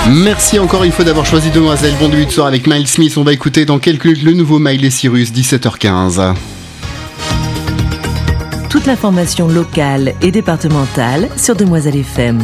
Merci encore une fois d'avoir choisi Demoiselle. Bon début de soir avec Miles Smith. On va écouter dans quelques minutes le nouveau Miley Cyrus, 17h15. Toute l'information locale et départementale sur Demoiselle FM.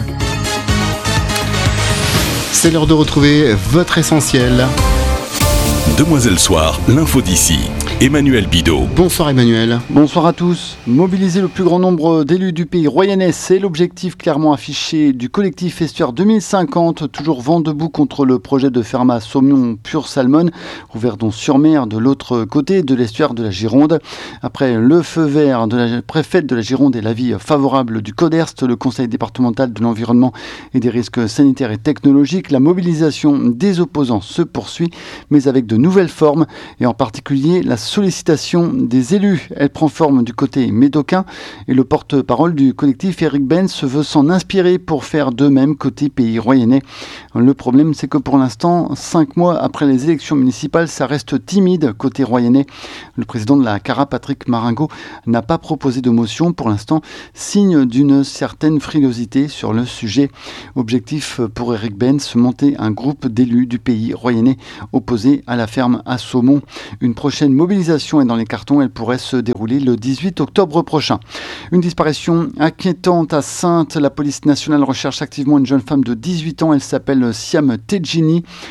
C'est l'heure de retrouver votre essentiel. Demoiselle Soir, l'info d'ici. Emmanuel Bidot. Bonsoir Emmanuel. Bonsoir à tous. Mobiliser le plus grand nombre d'élus du pays royannais, c'est l'objectif clairement affiché du collectif Estuaire 2050, toujours vent debout contre le projet de Fermat Saumon Pure Salmon, Rouverdon-sur-Mer de l'autre côté de l'estuaire de la Gironde. Après le feu vert de la préfète de la Gironde et l'avis favorable du CODERST, le conseil départemental de l'environnement et des risques sanitaires et technologiques, la mobilisation des opposants se poursuit, mais avec de nouvelles formes et en particulier la sollicitation des élus. Elle prend forme du côté médocain et le porte-parole du collectif Eric Benz se veut s'en inspirer pour faire de même côté pays royannais. Le problème, c'est que pour l'instant, 5 mois après les élections municipales, ça reste timide côté royannais. Le président de la CARA, Patrick Maringo, n'a pas proposé de motion pour l'instant, signe d'une certaine frilosité sur le sujet. Objectif pour Eric Benz, monter un groupe d'élus du pays royannais opposé à la ferme à Saumon. Une prochaine mobilisation est dans les cartons, elle pourrait se dérouler le 18 octobre prochain. Une disparition inquiétante à Saintes. La police nationale recherche activement une jeune femme de 18 ans. Elle s'appelle Siam Tejini.